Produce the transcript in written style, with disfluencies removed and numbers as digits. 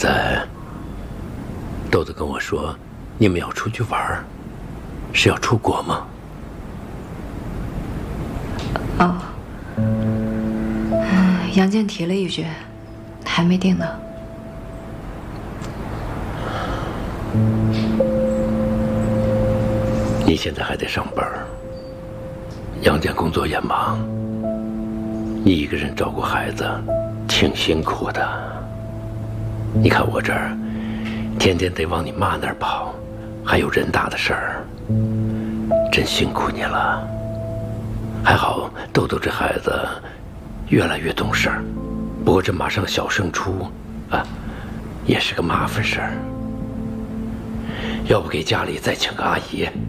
才豆豆跟我说，你们要出去玩，是要出国吗？ 哦，杨建提了一句，还没定呢。 你现在还得上班，杨建工作也忙，你一个人照顾孩子，挺辛苦的。你看我这儿，天天得往你妈那儿跑，还有人大的事儿，真辛苦你了。还好豆豆这孩子越来越懂事儿，不过这马上小升初啊，也是个麻烦事儿。要不给家里再请个阿姨，